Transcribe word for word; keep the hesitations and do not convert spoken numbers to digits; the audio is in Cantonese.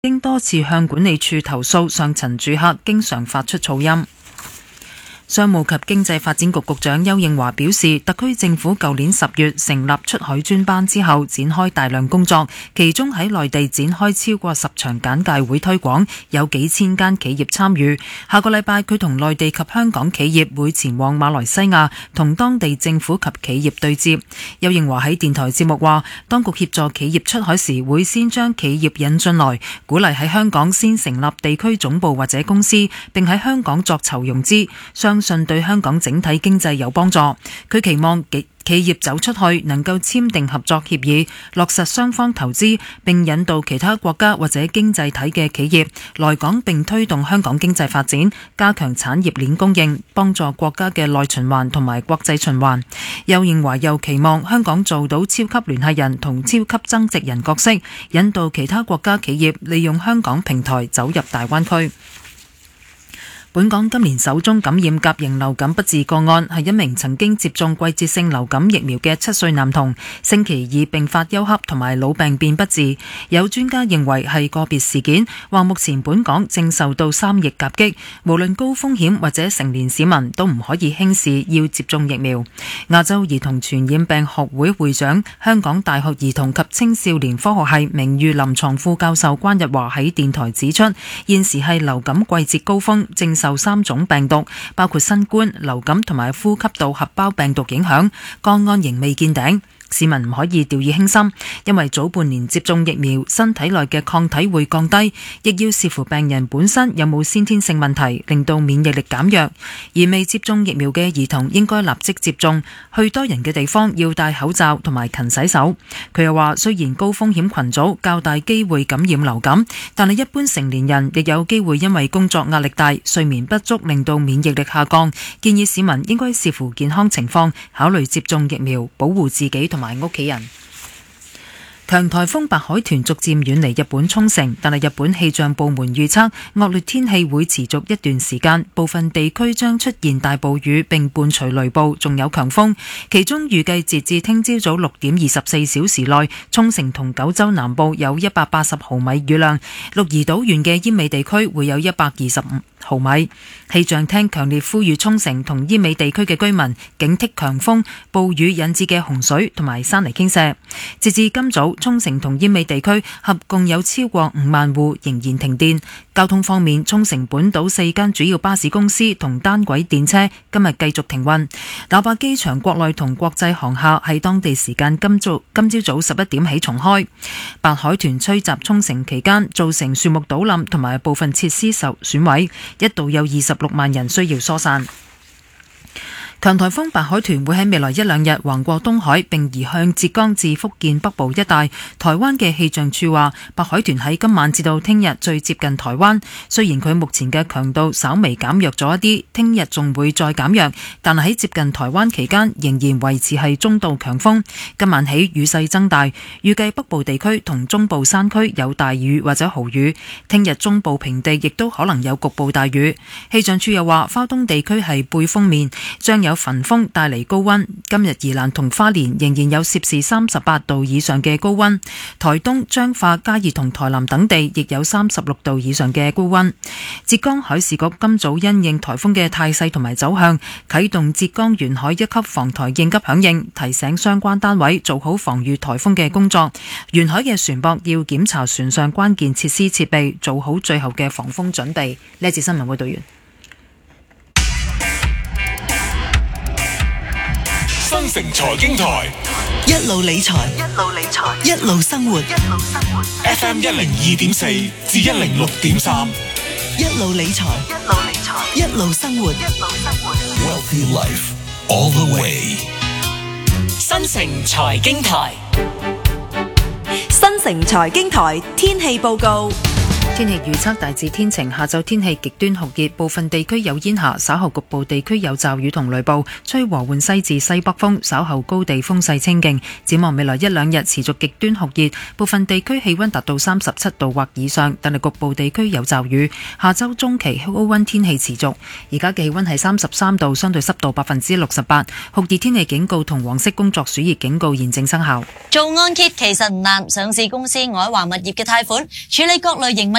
經多次向管理處投訴上層住客經常發出噪音。商務及經濟發展局局長邱應華表示，特區政府舊年十月成立出海專班之後，展開大量工作，其中喺內地展開超過十場簡介會推廣，有幾千間企業參與。下個禮拜佢同內地及香港企業會前往馬來西亞，同當地政府及企業對接。邱應華喺電台節目話，當局協助企業出海時，會先將企業引進來，鼓勵喺香港先成立地區總部或者公司，並喺香港作籌融資，相信對香港整體經濟有幫助。佢期望企業走出去能夠簽訂合作協議，落實雙方投資，並引導其他國家或者經濟體嘅企業來港，並推動香港經濟發展，加強產業鏈供應，幫助國家嘅內循環同埋國際循環。又認為又期望香港做到超級聯繫人同超級增值人角色，引導其他國家企業利用香港平台走入大灣區。本港今年首宗感染甲型流感不治個案，係一名曾經接種季節性流感疫苗嘅七歲男童，星期二併發休克同埋腦病變不治。有專家認為係個別事件，話目前本港正受到三疫夾擊，無論高風險或者成年市民都唔可以輕視要接種疫苗。亞洲兒童傳染病學會會長、香港大學兒童及青少年科學系名譽臨床副教授關日華喺電台指出，現時係流感季節高峰，正受三種病毒，包括新冠、流感同埋呼吸道合胞病毒影響，個案仍未見頂。市民唔可以掉以輕心，因為早半年接種疫苗，身體內嘅抗體會降低，亦要視乎病人本身有冇先天性問題，令到免疫力減弱。而未接種疫苗嘅兒童應該立即接種，去多人嘅地方要戴口罩同埋勤洗手。佢又話，雖然高風險群組較大機會感染流感，但係一般成年人亦有機會因為工作壓力大、睡眠不足令到免疫力下降。建議市民應該視乎健康情況，考慮接種疫苗，保護自己同埋屋企人。強颱風白海豚逐漸遠離日本沖繩，但係日本氣象部門預測惡劣天氣會持續一段時間，部分地區將出現大暴雨並伴隨雷暴，仲有強風。其中預計截至聽朝早六點二十四小時內，沖繩同九州南部有一百八十毫米雨量，鹿兒島縣嘅奄美地區會有一百二十五毫米。氣象廳強烈呼籲沖繩同奄美地區嘅居民警惕強風、暴雨引致嘅洪水同埋山泥傾瀉。截至今早，沖繩同奄美地區合共有超過五萬戶仍然停電。交通方面，沖繩本島四間主要巴士公司同單軌電車今日繼續停運。那霸機場國內同國際航廈喺當地時間今早今朝早十一點起重開。白海豚吹襲沖繩期間，造成樹木倒冧同埋部分設施受損毀，一度有二十六萬人需要疏散。強颱風白海豚會喺未來一兩日橫過東海，並移向浙江至福建北部一帶。台灣嘅氣象處話，白海豚喺今晚至到聽日最接近台灣。雖然佢目前嘅強度稍微減弱咗一啲，聽日仲會再減弱，但係喺接近台灣期間仍然維持係中度強風。今晚起雨勢增大，預計北部地區同中部山區有大雨或者豪雨。聽日中部平地亦都可能有局部大雨。氣象處又話，花東地區係背風面，將有有焚風帶嚟高溫，今日宜蘭同花蓮仍然有攝氏三十八度以上嘅高溫，台東、彰化、嘉義同台南等地亦有三十六度以上嘅高溫。浙江海事局今早因應台風嘅態勢同埋走向，啟動浙江沿海一級防台應急響應，提醒相關單位做好防禦台風嘅工作。沿海嘅船舶要檢查船上關鍵設施設備，做好最後嘅防風準備。呢一節新聞報道完。 新城財經台一路理財，一路理財，一路生活，一路生活。 F M 一零二點四至一零六點三， 一路理財，一路理財，一路生活，一路生活。 Wealthy Life all the way。 新城財經台， 新城財經台天氣報告。 天氣預測大致天晴，下晝天氣極端酷熱，部分地區有煙霞，稍後局部地區有驟雨同雷暴，吹和緩西至西北風，稍後高地風勢清勁。展望未來一兩日持續極端酷熱，部分地區氣溫達到三十七度或以上，但係局部地區有驟雨。下週中期高溫天氣持續。而家嘅氣溫係三十三度，相對濕度百分之六十八，酷熱天氣警告同黃色工作暑熱警告現正生效。 做按揭其實唔難，上市公司外環物業嘅貸款處理各類型物